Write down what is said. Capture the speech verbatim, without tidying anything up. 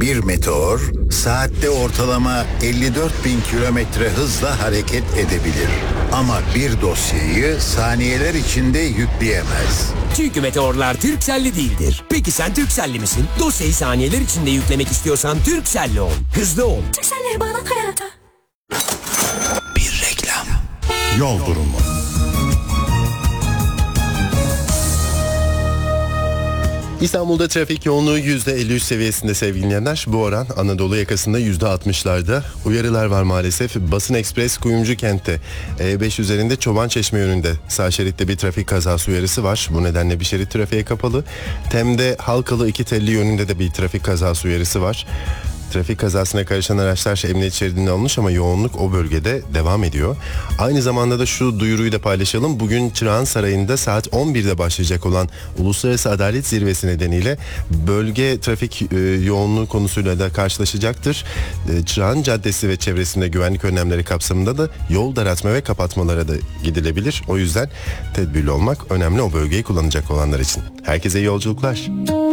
Bir meteor saatte ortalama elli dört bin kilometre hızla hareket edebilir. Ama bir dosyayı saniyeler içinde yükleyemez. Çünkü meteorlar Turkcell'li değildir. Peki sen Turkcell'li misin? Dosyayı saniyeler içinde yüklemek istiyorsan Turkcell'li ol. Hızlı ol. Turkcell'le bağlan hayata. Bir reklam. Yol durumu. İstanbul'da trafik yoğunluğu yüzde elli üç seviyesinde sevgili dinleyenler. Bu oran Anadolu yakasında yüzde altmışlarda. Uyarılar var maalesef. Basın Ekspres Kuyumcu kentte E beş üzerinde Çobançeşme yönünde sağ şeritte bir trafik kazası uyarısı var. Bu nedenle bir şerit trafiğe kapalı. Tem'de Halkalı iki telli yönünde de bir trafik kazası uyarısı var. Trafik kazasına karışan araçlar emniyet şeridinde alınmış ama yoğunluk o bölgede devam ediyor. Aynı zamanda da şu duyuruyu da paylaşalım. Bugün Çırağan Sarayı'nda saat on birde başlayacak olan Uluslararası Adalet Zirvesi nedeniyle bölge trafik e, yoğunluğu konusuyla da karşılaşacaktır. E, Çırağan Caddesi ve çevresinde güvenlik önlemleri kapsamında da yol daraltma ve kapatmalara da gidilebilir. O yüzden tedbirli olmak önemli o bölgeyi kullanacak olanlar için. Herkese iyi yolculuklar.